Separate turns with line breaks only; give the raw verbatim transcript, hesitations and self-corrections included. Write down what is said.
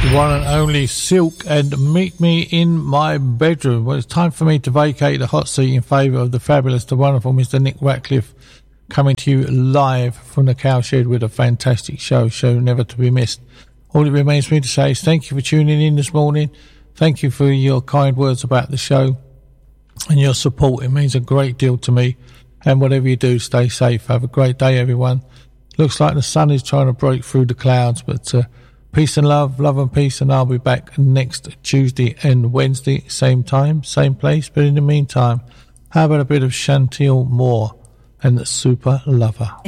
One and only Silk and Meet Me in My Bedroom. Well, it's time for me to vacate the hot seat in favour of the fabulous, the wonderful Mister Nick Ratcliffe, coming to you live from the Cowshed with a fantastic show, show never to be missed. All it remains for me to say is thank you for tuning in this morning. Thank you for your kind words about the show and your support. It means a great deal to me. And whatever you do, stay safe. Have a great day, everyone. Looks like the sun is trying to break through the clouds, but uh, peace and love, love and peace, and I'll be back next Tuesday and Wednesday, same time, same place. But in the meantime, how about a bit of Chantel Moore and Super Lover?